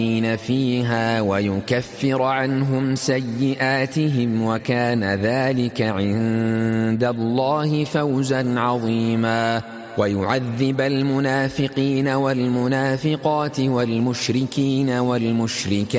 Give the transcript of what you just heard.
فيها ويكفر عنهم سيئاتهم وكان ذلك عند الله فوزا عظيما ويعذب المنافقين والمنافقات والمشركين والمشركات